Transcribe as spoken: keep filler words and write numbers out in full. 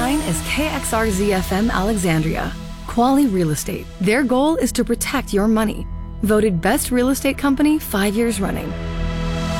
nine is K X R Z F M Alexandria. Quality Real Estate. Their goal is to protect your money. Voted Best Real Estate Company five years running.